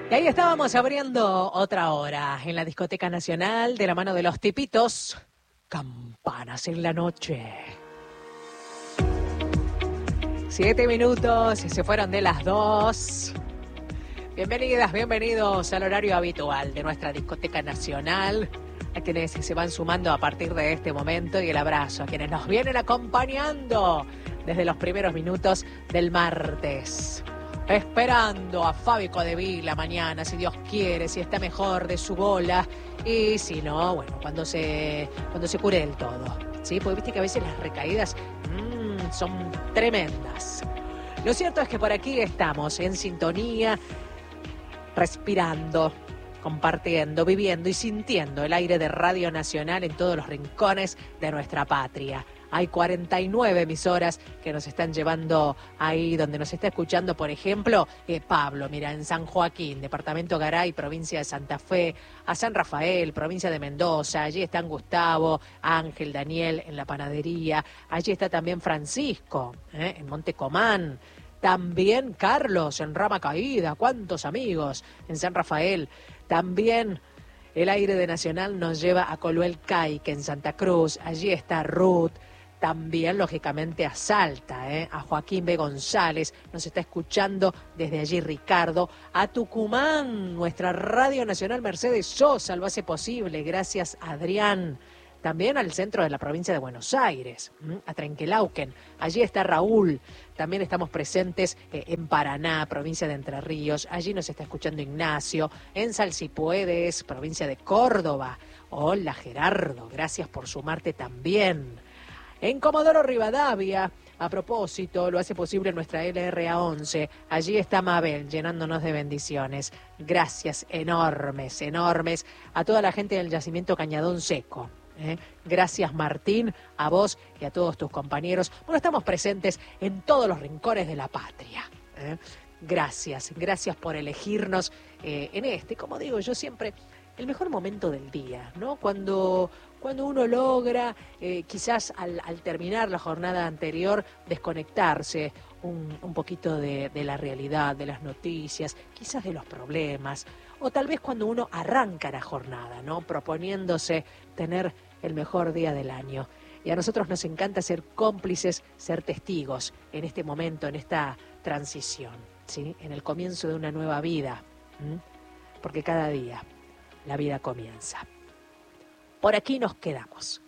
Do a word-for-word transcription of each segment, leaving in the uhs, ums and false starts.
Y ahí estábamos abriendo otra hora en la Discoteca Nacional de la mano de los tipitos. Campanas en la noche. Siete minutos, se fueron de las dos. Bienvenidas, bienvenidos al horario habitual de nuestra Discoteca Nacional. A quienes se van sumando a partir de este momento y el abrazo a quienes nos vienen acompañando desde los primeros minutos del martes. Esperando a Fabi Codevila mañana, si Dios quiere, si está mejor de su bola. Y si no, bueno, cuando se, cuando se cure del todo. ¿Sí? Porque viste que a veces las recaídas mmm, son tremendas. Lo cierto es que por aquí estamos en sintonía, respirando, compartiendo, viviendo y sintiendo el aire de Radio Nacional en todos los rincones de nuestra patria. Hay cuarenta y nueve emisoras que nos están llevando ahí, donde nos está escuchando, por ejemplo, eh, Pablo, mira, en San Joaquín, departamento Garay, provincia de Santa Fe, a San Rafael, provincia de Mendoza, allí están Gustavo, Ángel, Daniel en la panadería, allí está también Francisco, eh, en Montecomán, también Carlos en Rama Caída, cuántos amigos en San Rafael, también el aire de Nacional nos lleva a Coluel Caique en Santa Cruz, allí está Ruth. También, lógicamente, a Salta, ¿eh? a Joaquín B. González, nos está escuchando desde allí Ricardo, a Tucumán, nuestra Radio Nacional Mercedes Sosa lo hace posible, gracias Adrián. También al centro de la provincia de Buenos Aires, ¿m? a Trenquelauquen, allí está Raúl. También estamos presentes eh, en Paraná, provincia de Entre Ríos, allí nos está escuchando Ignacio, en Salsipuedes, provincia de Córdoba. Hola Gerardo, gracias por sumarte también. En Comodoro Rivadavia, a propósito, lo hace posible nuestra L R A once. Allí está Mabel, llenándonos de bendiciones. Gracias enormes, enormes a toda la gente del yacimiento Cañadón Seco. ¿eh? Gracias Martín, a vos y a todos tus compañeros. Bueno, estamos presentes en todos los rincones de la patria. ¿eh? Gracias, gracias por elegirnos eh, en este, como digo yo siempre, el mejor momento del día, ¿no? Cuando... Cuando uno logra, eh, quizás al, al terminar la jornada anterior, desconectarse un, un poquito de, de la realidad, de las noticias, quizás de los problemas, o tal vez cuando uno arranca la jornada, ¿no? Proponiéndose tener el mejor día del año. Y a nosotros nos encanta ser cómplices, ser testigos en este momento, en esta transición, ¿sí? En el comienzo de una nueva vida, ¿m? Porque cada día la vida comienza. Por aquí nos quedamos.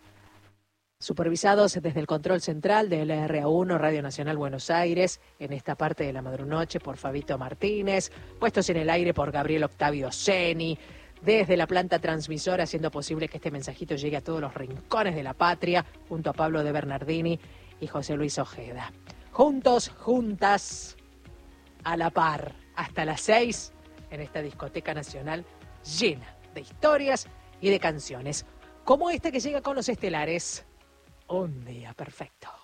Supervisados desde el control central de L R A uno, Radio Nacional Buenos Aires, en esta parte de la madrunoche por Fabito Martínez, puestos en el aire por Gabriel Octavio Seni, desde la planta transmisora, haciendo posible que este mensajito llegue a todos los rincones de la patria, junto a Pablo de Bernardini y José Luis Ojeda. Juntos, juntas, a la par, hasta las seis, en esta discoteca nacional llena de historias y de canciones, como esta que llega con los estelares, Un Día Perfecto.